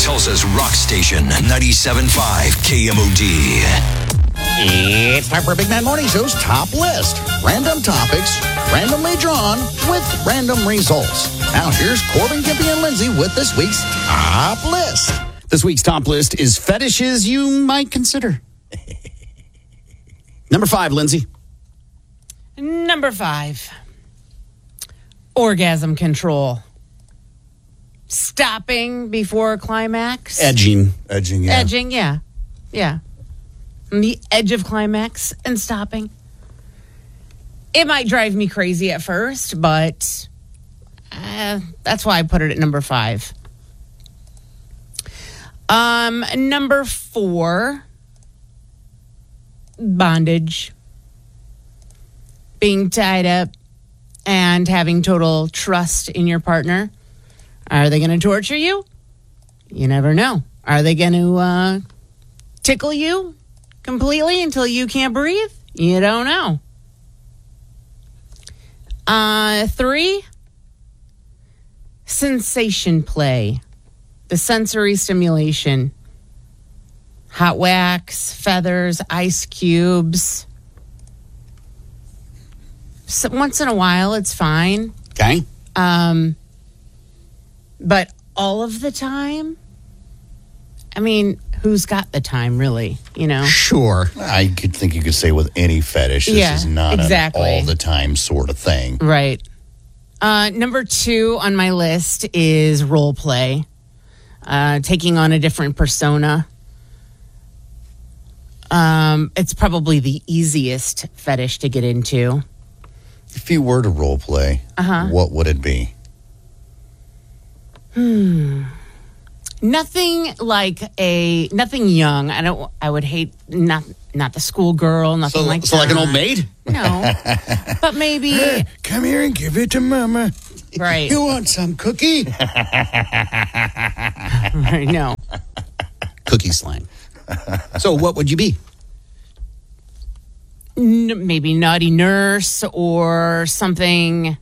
Tulsa's rock station, 97.5 KMOD. It's time for Big Man Morning Show's Top List. Random topics, randomly drawn with random results. Now here's Corbin, Gippy, and Lindsay with this week's Top List. This week's top list is fetishes you might consider. Number 5, Lindsay. Number 5, orgasm control. Stopping before climax. Edging. Edging, yeah. Edging, yeah. Yeah. On the edge of climax and stopping. It might drive me crazy at first, but that's why I put it at number 5. Number 4, bondage. Being tied up and having total trust in your partner. Are they going to torture you? You never know. Are they going to tickle you completely until you can't breathe? You don't know. 3, sensation play. The sensory stimulation. Hot wax, feathers, ice cubes. So once in a while, it's fine. Okay. But all of the time, I mean, who's got the time, really? You know? Sure. I could think you could say with any fetish, this is not exactly. an all-the-time sort of thing. Right. Number 2 on my list is role play. Taking on a different persona. It's probably the easiest fetish to get into. If you were to role play, what would it be? Nothing young. I would hate not the schoolgirl, nothing like that. So like an old maid? No. But maybe Come here and give it to Mama. right. You want some cookie? No. Cookie slang. So what would you be? Maybe naughty nurse or something.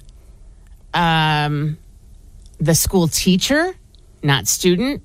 The school teacher, not student.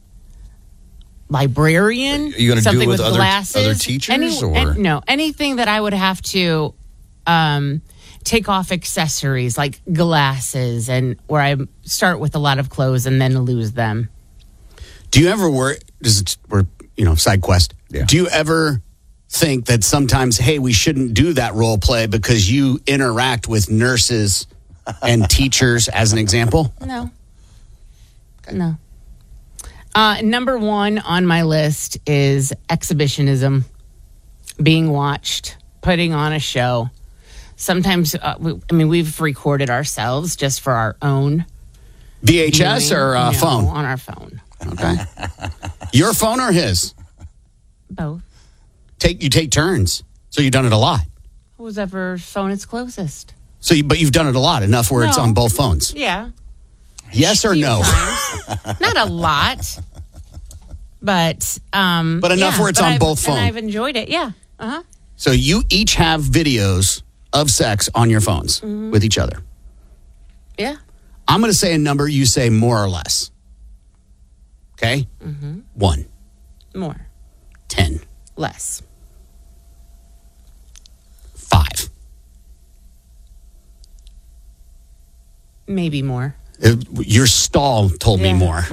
Librarian. Are you going to do it with glasses. other teachers? Or? No, anything that I would have to take off accessories like glasses, and where I start with a lot of clothes and then lose them. Do you ever work? We're side quest. Yeah. Do you ever think that sometimes, hey, we shouldn't do that role play because you interact with nurses and teachers, as an example? No. No. Number 1 on my list is exhibitionism. Being watched, putting on a show. Sometimes, we've recorded ourselves just for our own. VHS viewing. or No, phone? on our phone. Okay. Your phone or his? Both. You take turns. So you've done it a lot. Whoever's phone is closest. But you've done it a lot, enough where it's No. on both phones. Yeah. Yes or no? Times. Not a lot. But enough where it's on both phones. And I've enjoyed it. Yeah. Uh-huh. So you each have videos of sex on your phones with each other. Yeah. I'm going to say a number. You say more or less. Okay? 1. More. 10. Less. 5. Maybe more. Your stall told me Yeah. more.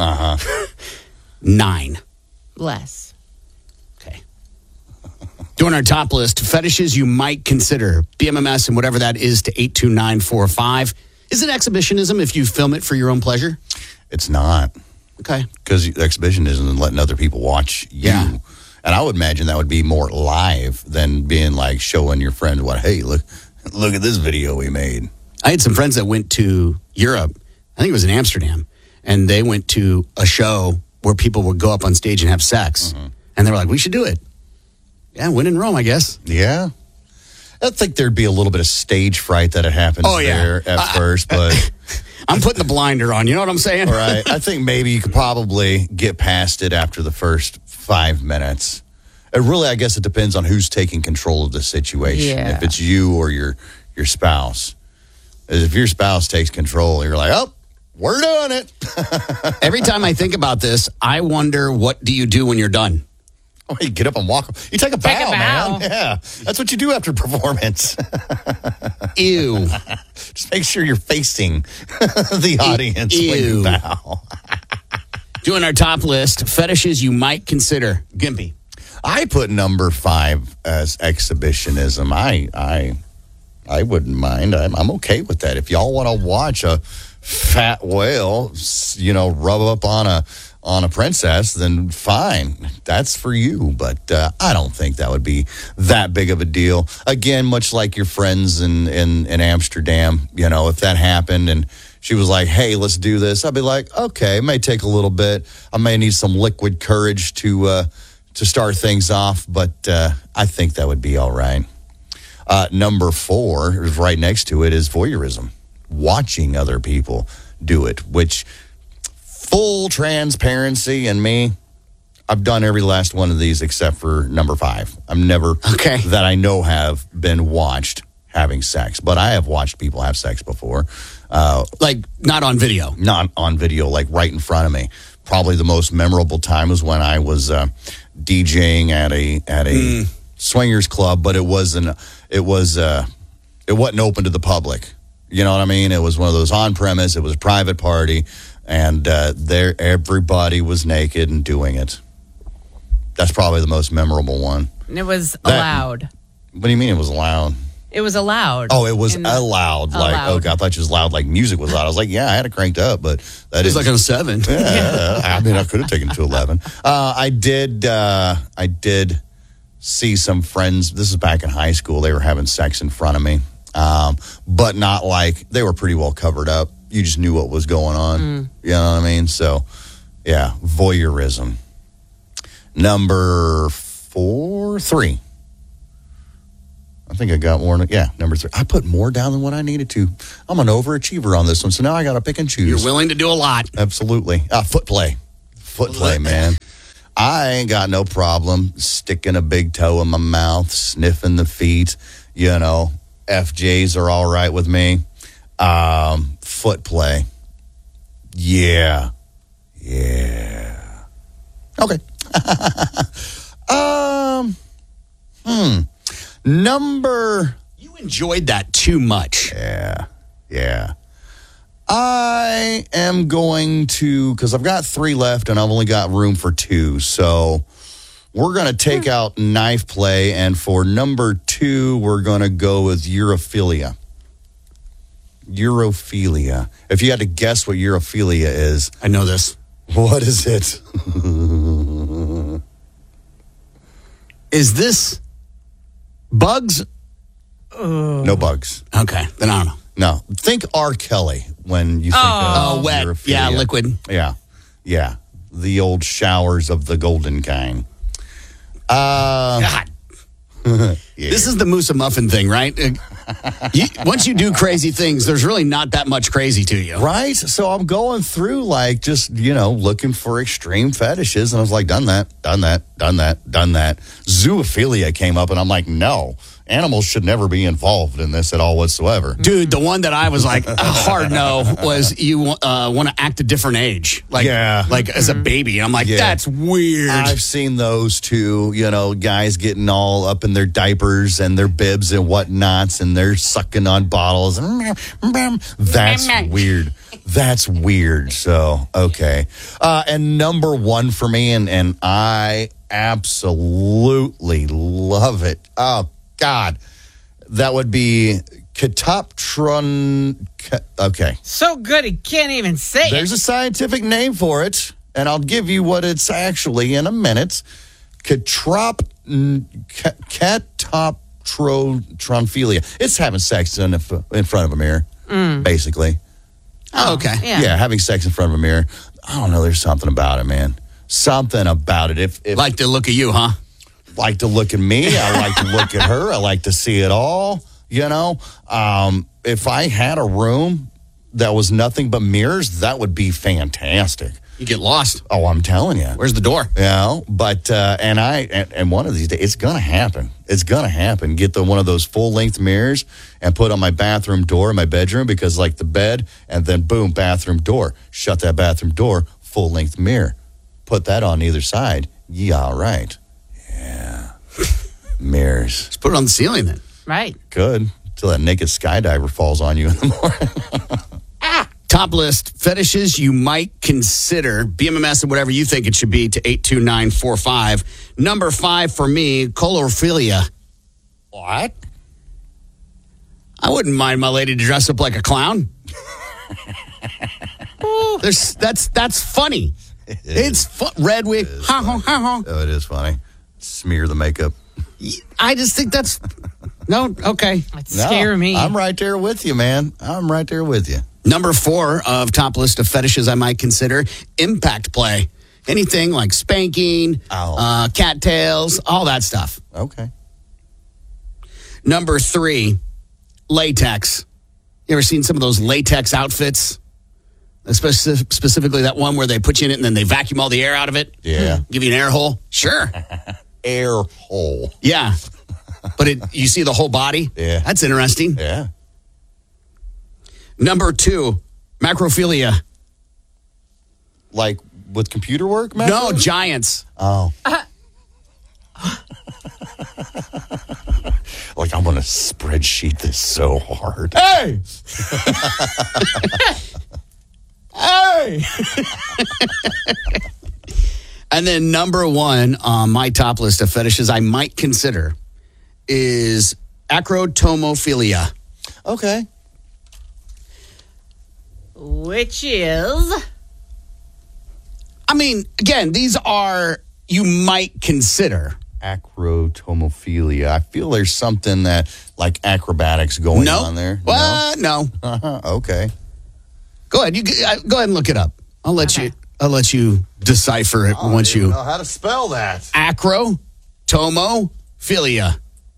9. Less. Okay. Doing our top list, fetishes you might consider. BMMS and whatever that is to 82945. Is it exhibitionism if you film it for your own pleasure? It's not. Okay. Because exhibitionism is letting other people watch you. Yeah. And I would imagine that would be more live than being like showing your friend hey, look at this video we made. I had some friends that went to Europe. I think it was in Amsterdam. And they went to a show where people would go up on stage and have sex. And they were like, we should do it. Yeah, when in Rome, I guess. Yeah. I think there'd be a little bit of stage fright that it happens there at first, but I'm putting the blinder on. You know what I'm saying? all right. I think maybe you could probably get past it after the first 5 minutes. Really, I guess it depends on who's taking control of the situation. Yeah. If it's you or your spouse. As if your spouse takes control, you're like, oh, We're doing it. Every time I think about this, I wonder, what do you do when you're done? Oh, you get up and walk. You take a bow, man. Yeah, that's what you do after performance. Ew. Just make sure you're facing the audience when you bow. Doing our top list, fetishes you might consider. Gimpy. I put number 5 as exhibitionism. I wouldn't mind. I'm okay with that. If y'all want to watch a fat whale, rub up on a princess, then fine. That's for you. But I don't think that would be that big of a deal. Again, much like your friends in Amsterdam, if that happened and she was like, hey, let's do this, I'd be like, okay, it may take a little bit. I may need some liquid courage to start things off, but I think that would be all right. Number 4, is right next to it, is voyeurism. Watching other people do it, which, full transparency, and me, I've done every last one of these except for number 5. I'm never, that I know, have been watched having sex, but I have watched people have sex before. Like, not on video? Not on video, like right in front of me. Probably the most memorable time was when I was DJing at a swingers club, but it wasn't open to the public. You know what I mean? It was one of those on premise. It was a private party, and there everybody was naked and doing it. That's probably the most memorable one. And it was allowed. What do you mean it was allowed? It was allowed. Oh, it was allowed. Like, oh, God, I thought it was loud, like music was loud. I was like, yeah, I had it cranked up, but that is like on a 7. Yeah, I mean, I could have taken it to 11. I did see some friends. This is back in high school. They were having sex in front of me, but not like, they were pretty well covered up. You just knew what was going on. You know what I mean? So, yeah, voyeurism. Number 3. I think I got more. Number 3. I put more down than what I needed to. I'm an overachiever on this one, so now I got to pick and choose. You're willing to do a lot. Absolutely. Foot play. Foot play, man. I ain't got no problem sticking a big toe in my mouth, sniffing the feet. FJs are all right with me. Foot play. Yeah. Okay. You enjoyed that too much. Yeah. I am going to, because I've got 3 left and I've only got room for 2. So we're going to take out knife play. And for number 2, we're going to go with urophilia. Urophilia. If you had to guess what urophilia is. I know this. What is it? Is this bugs? No bugs. Okay, then I don't know. No. Think R. Kelly when you think of wet. urophilia. Yeah, liquid. Yeah. The old showers of the golden kind. God. This is the Moussa Muffin thing, right? Once you do crazy things, there's really not that much crazy to you. Right? So I'm going through just, looking for extreme fetishes. And I was like, done that. Zoophilia came up and I'm like, no. Animals should never be involved in this at all whatsoever. Dude, the one that I was like, a hard no, was you want to act a different age. Like as a baby. And I'm like, that's weird. I've seen those too, guys getting all up in their diapers and their bibs and whatnots, and they're sucking on bottles. That's weird. That's weird. So, okay. And number 1 for me, and I absolutely love it. Oh, God, that would be Catoptron. Okay. So good, he can't even say it. There's a scientific name for it, and I'll give you what it's actually in a minute. Catoptronphilia. It's having sex in front of a mirror, basically. Oh, okay. Yeah, having sex in front of a mirror. I don't know. There's something about it, man. Something about it. If like the look of you, huh? Like to look at me. I like to look at her. I like to see it all. If I had a room that was nothing but mirrors, that would be fantastic. You get lost. Oh, I'm telling you. Where's the door? But and one of these days, it's gonna happen. It's gonna happen. Get one of those full length mirrors and put on my bathroom door in my bedroom, because like the bed, and then boom, bathroom door. Shut that bathroom door, full length mirror. Put that on either side. Yeah, all right. Yeah. Mirrors. Just put it on the ceiling then. Right. Good. Till that naked skydiver falls on you in the morning. Top list fetishes you might consider. BMMS and whatever you think it should be to 82945. Number 5 for me, colorophilia. What? I wouldn't mind my lady to dress up like a clown. That's funny. It's red wig. Ha ha ha ha. Oh, it is funny. Smear the makeup. I just think that's no okay. Scare me. I'm right there with you, man. I'm right there with you. Number 4 of top list of fetishes I might consider, impact play. Anything like spanking, cattails, all that stuff. Okay. Number 3, latex. You ever seen some of those latex outfits? Specifically that one where they put you in it and then they vacuum all the air out of it? Yeah. Give you an air hole? Sure. Air hole. Yeah. But you see the whole body? Yeah. That's interesting. Yeah. Number 2, macrophilia. Like with computer work, man? No, giants. Oh. Like, I'm going to spreadsheet this so hard. Hey! Hey! And then number 1 on my top list of fetishes I might consider is acrotomophilia. Okay. Which is? I mean, again, these are you might consider. Acrotomophilia. I feel there's something that, like acrobatics going on there. Well, no. Okay. Go ahead. Go ahead and look it up. I'll let you decipher it once you know how to spell that. acrotomophilia.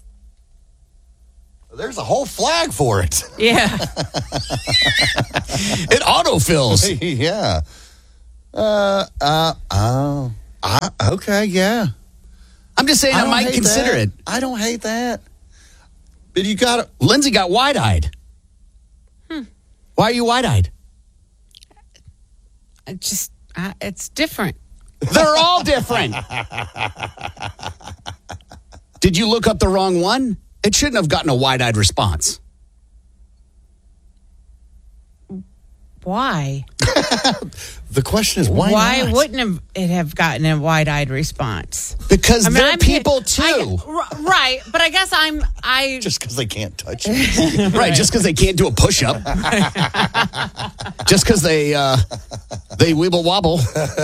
There's a whole flag for it. Yeah. It autofills. Yeah. Okay, yeah. I'm just saying I might hate consider that. it. I don't hate that. But you got to. Lindsay got wide-eyed. Why are you wide-eyed? It's different. They're all different. Did you look up the wrong one? It shouldn't have gotten a wide-eyed response. Why? The question is why not? Wouldn't it have gotten a wide-eyed response? Because they're people too. Right, but I guess I Just because they can't touch it. Right, just because they can't do a push-up. Just because they wibble wobble.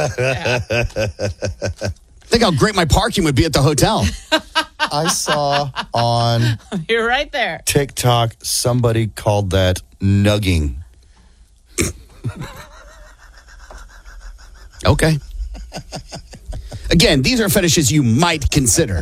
Think how great my parking would be at the hotel. I saw on You're right there. TikTok somebody called that nugging. Okay. Again, these are fetishes you might consider.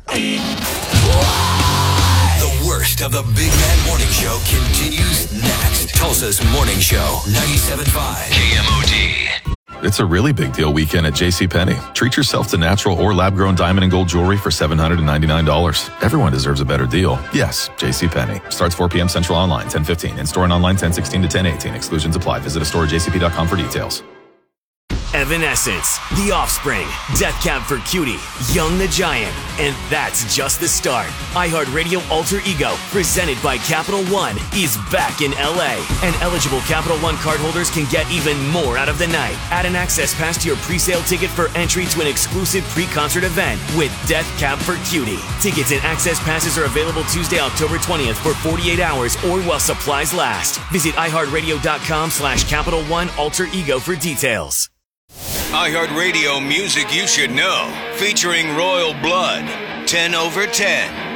The worst of the Big Man Morning Show continues next. Tulsa's Morning Show, 97.5 KMOD. It's a really big deal weekend at JCPenney. Treat yourself to natural or lab-grown diamond and gold jewelry for $799. Everyone deserves a better deal. Yes, JCPenney. Starts 4 p.m. Central online, 10:15. In-store and online, 10:16 to 10:18. Exclusions apply. Visit a store at jcp.com for details. Evanescence, The Offspring, Death Cab for Cutie, Young the Giant, and that's just the start. iHeartRadio Alter Ego, presented by Capital One, is back in LA, and eligible Capital One cardholders can get even more out of the night. Add an access pass to your pre-sale ticket for entry to an exclusive pre-concert event with Death Cab for Cutie. Tickets and access passes are available Tuesday, October 20th for 48 hours or while supplies last. Visit iHeartRadio.com/Capital One Alter Ego for details. iHeartRadio music you should know, featuring Royal Blood, 10 over 10.